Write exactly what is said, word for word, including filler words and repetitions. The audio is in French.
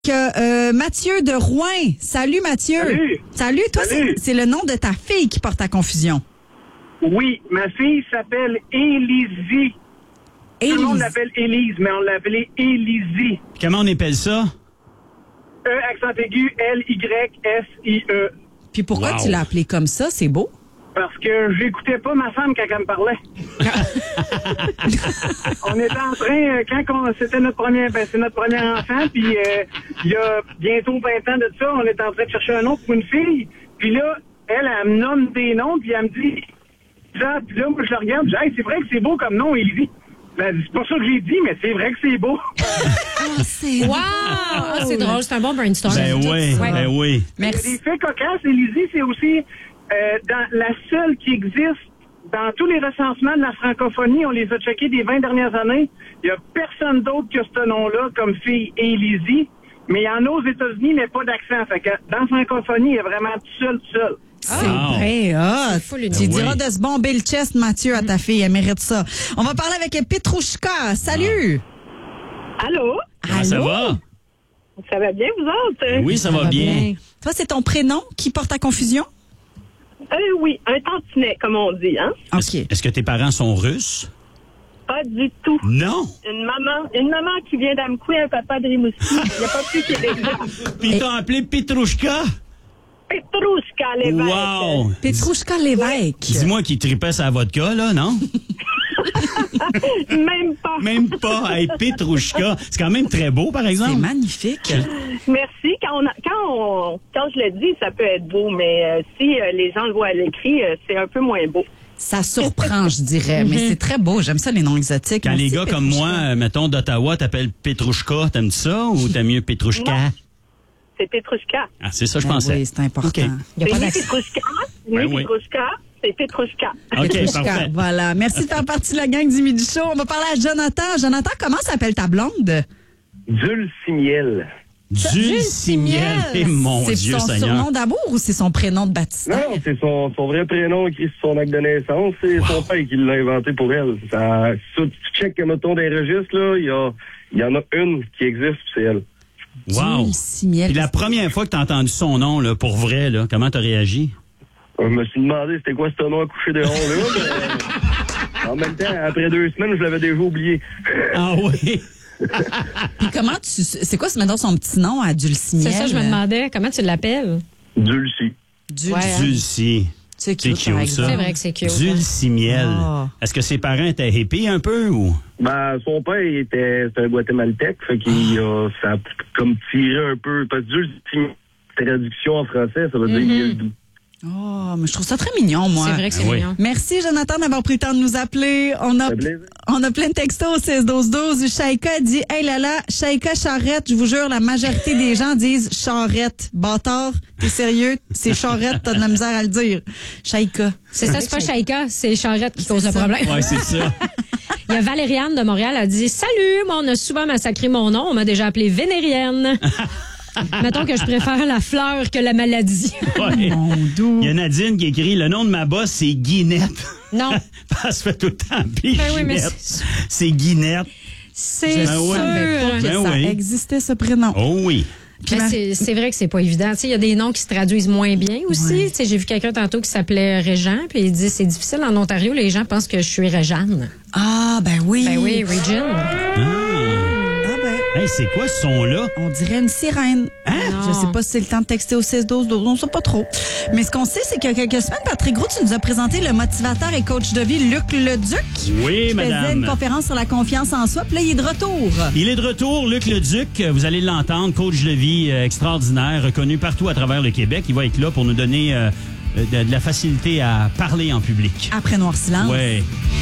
Euh, Mathieu de Rouen. Salut Mathieu. Salut. Salut. Toi, Salut. c'est, c'est le nom de ta fille qui porte à confusion. Oui, ma fille s'appelle Élisie. Tout le monde l'appelle Élise, mais on l'appelait Élisie. Comment on appelle ça? E, accent aigu, L Y S I E. Puis pourquoi Wow. tu l'as appelée comme ça? C'est beau. Parce que j'écoutais pas ma femme quand elle me parlait. On était en train, euh, quand on, c'était notre premier, ben, c'est notre premier enfant, puis euh, il y a bientôt vingt ans de ça, on est en train de chercher un nom pour une fille. Puis là, elle, elle me nomme des noms, puis elle me dit, ça, puis là, moi, je la regarde, je dis, hey, c'est vrai que c'est beau comme nom, Élie. Ben, c'est pas ça que j'ai dit, mais c'est vrai que c'est beau. Oh, c'est Wow! Ah, c'est drôle, c'est un bon brainstorm. Ben oui, Ouais. ben oui. Il y a Merci. des faits cocasses. Élisie, c'est aussi euh, dans la seule qui existe dans tous les recensements de la francophonie. On les a checkés des vingt dernières années. Il n'y a personne d'autre que ce nom-là comme fille Élisie. Mais il y en a aux États-Unis, mais pas d'accent. Fait que dans la francophonie, il est vraiment tout seul, tout seul. C'est Wow. vrai, hot. C'est fou, l'unique. Tu Ben diras oui. de se bomber le chest, Mathieu, à ta fille. Elle mérite ça. On va parler avec Petrouchka. Salut. Allô? Comment ça Allô? va? Ça va bien, vous autres? Oui, ça, va bien. Toi, c'est ton prénom qui porte à confusion? Euh, oui, un tantinet, comme on dit, hein? OK. Est-ce que tes parents sont russes? Pas du tout. Non. Une maman, une maman qui vient d'Amkoui, un papa de Rimouski. Il n'y a pas plus québécois. Puis ils t'ont appelé Petrouchka? Petrouchka, l'évêque. Wow! Petrouchka Lévesque. Dis-moi qu'il tripait sa vodka, là, non? Même pas. Même pas. Hey, Petrouchka. C'est quand même très beau, par C'est exemple. magnifique. Merci. Quand, on a- quand, on, quand je le dis, ça peut être beau, mais euh, si euh, les gens le voient à l'écrit, euh, c'est un peu moins beau. Ça surprend, je dirais, mais c'est très beau. J'aime ça, les noms exotiques. Quand Merci, les gars comme Petrouchka. moi, euh, mettons, d'Ottawa, t'appellent Petrouchka, t'aimes ça ou t'aimes mieux Petrouchka? Non. C'est Petrouchka. Ah, c'est ça, je Ben pensais. oui, c'est important. OK. Il y a C'est pas ni d'accent. Petrouchka, ni Ben oui. Petrouchka, c'est Petrouchka. OK, Petrouchka, parfait. voilà. Merci de faire partie de la gang du Midi Show. On va parler à Jonathan. Jonathan, comment s'appelle ta blonde? Dulcimiel. Dulcimiel. Eh, mon C'est Dieu son Seigneur. surnom d'amour ou c'est son prénom de baptême? Non, c'est son, son vrai prénom écrit sur son acte de naissance. C'est son père qui l'a inventé pour elle. Ça, ça, tu checkes, mettons, des registres, là, il y, a, il y en a une qui existe, puis c'est elle. Wow. Dulcimiel. Puis la première fois que t'as entendu son nom, là, pour vrai, là, comment t'as réagi? Je me suis demandé c'était quoi ce nom à coucher dehors, là. mais, en même temps, après deux semaines, je l'avais déjà oublié. Ah oui? Puis comment tu... C'est quoi, maintenant son petit nom à Dulcimiel? C'est ça, je me demandais. Comment tu l'appelles? Dulcie. Dulcie. Ouais, hein. Dulcie. C'est C'est cute, cute, par ça. exemple. C'est vrai que c'est cute. Dulcimiel. Ah. Est-ce que ses parents étaient hippies un peu ou? Ben, son père, il était, c'était un guatémaltèque, fait qu'il a, ça a comme tiré un peu, parce que Dulcie, traduction en français, ça veut dire il y a le doux. Oh, mais je trouve ça très mignon, moi. C'est vrai que c'est Ah oui. mignon. Merci, Jonathan, d'avoir pris le temps de nous appeler. On a, Ça fait plaisir. on a plein de textos au six douze douze. Shaika dit, hey là là, Shaika Charrette, je vous jure, la majorité des gens disent Charrette. Bâtard, t'es sérieux? C'est Charrette, t'as de la misère à le dire. Shaika. C'est ça, c'est pas Shaika, c'est Charrette qui cause le problème. Ouais, c'est ça. Il y a Valériane de Montréal, elle dit « Salut, moi, on a souvent massacré mon nom, on m'a déjà appelé Vénérienne. » Mettons que je préfère la fleur que la maladie. Ouais. Mon doux. Il y a Nadine qui écrit le nom de ma boss, c'est Guinette. Non. Ça se fait tout le temps appeler Ben oui, mais Ginette. c'est- C'est Guinette. C'est Je Ben oui. savais pas que Ben ça oui. existait, ce prénom. Oh oui. Puis Mais ma- c'est c'est vrai que c'est pas évident. Tu sais, il y a des noms qui se traduisent moins bien aussi. Ouais. Tu sais, j'ai vu quelqu'un tantôt qui s'appelait Régent, puis il dit c'est difficile en Ontario, les gens pensent que je suis Réjeanne. Ah, ben oui. Ben oui, Regine. Ah, ben. Hey, c'est quoi ce son-là? On dirait une sirène. Hein? Non. Je sais pas si c'est le temps de texter au six douze douze. On sait pas trop. Mais ce qu'on sait, c'est qu'il y a quelques semaines, Patrick Gros, tu nous as présenté le motivateur et coach de vie Luc Leduc. Oui, qui faisait une madame. conférence sur la confiance en soi. Puis là, il est de retour. Il est de retour, Luc Leduc. Vous allez l'entendre, coach de vie euh, extraordinaire, reconnu partout à travers le Québec. Il va être là pour nous donner euh, de, de la facilité à parler en public. Après Noir Silence. Ouais.